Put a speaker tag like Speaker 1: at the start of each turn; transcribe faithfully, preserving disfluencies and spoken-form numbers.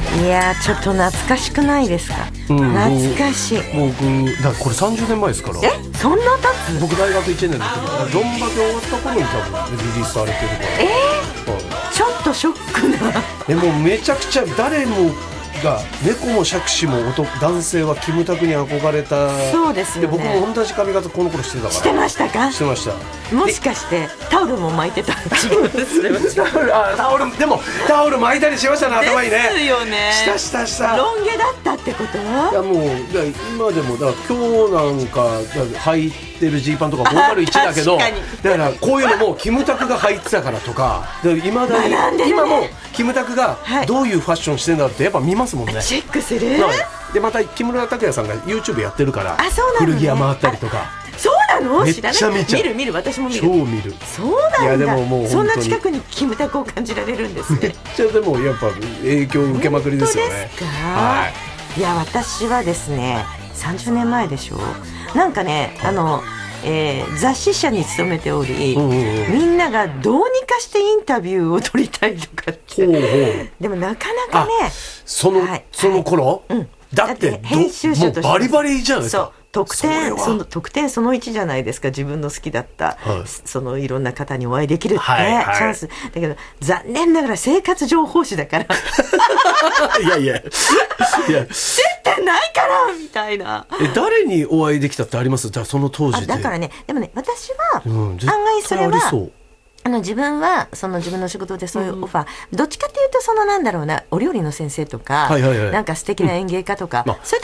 Speaker 1: いやーちょっと懐かしくないですか、うん、懐かしい。
Speaker 2: 僕だからこれさんじゅうねんまえですから。
Speaker 1: えそんな経つ？
Speaker 2: 僕大学いちねんの時にロンバケ終わった頃に多分リリースされてるから。
Speaker 1: えー、はい、ちょっとショックな
Speaker 2: でもめちゃくちゃ誰もが猫も杓子も男性はキムタクに憧れた。
Speaker 1: そうですよね。
Speaker 2: で僕も同じ髪型この頃してたから。
Speaker 1: してましたか？
Speaker 2: してました。
Speaker 1: もしかしてタオルも巻いてた？違う
Speaker 2: タオル、あ、タオルでもタオル巻いたりしましたね、頭にね。
Speaker 1: ですよね。
Speaker 2: したしたした。
Speaker 1: ロン毛だったってこと？い
Speaker 2: やもうだ今でもだから今日なんか履いてるジーパンとかごーまるいちだけど、だからこういうのもキムタクが履いてたからとか、今だに、ね、今もキムタクがどういうファッションしてんだってやっぱ見ますもんね。
Speaker 1: チェックする。
Speaker 2: でまた木村拓哉さんが YouTube やってるから、
Speaker 1: あ、そうなのね、
Speaker 2: 古着屋回ったりとか。
Speaker 1: そうなの？
Speaker 2: めっちゃ見ちゃう。
Speaker 1: 見る見る、私も見る。
Speaker 2: 超見る。
Speaker 1: そうなんだ。
Speaker 2: いやでももう
Speaker 1: そんな近くにキムタクを感じられるんですね。
Speaker 2: めっちゃでもやっぱ影響を受けまくりですよね。
Speaker 1: 本当ですか？
Speaker 2: はい。
Speaker 1: いや私はですねさんじゅうねんまえでしょ。なんかね、あの、えー、雑誌社に勤めており、うんうんうん、みんながどうにかしてインタビューを取りたいとかって。ほうほう。でもなかなかね。
Speaker 2: その、はい、その頃、はい、うん、だって
Speaker 1: 編集者として
Speaker 2: バリバリじゃないですか。
Speaker 1: そう特典 そ, その特典そのいちじゃないですか。自分の好きだった、はい、そのいろんな方にお会いできるって、はいはい、チャンスだけど残念ながら生活情報誌だから
Speaker 2: いやいやいや
Speaker 1: 接点ないからみたいな。
Speaker 2: え誰にお会いできたってあります？じゃあその当時で。
Speaker 1: あだからね、でもね私は、うん、案外それはあの自分はその自分の仕事でそういうオファー、うん、どっちかっていうとそのなんだろうな、お料理の先生とか、はいはいはい、なんか素敵な演芸家とか、うん、そういった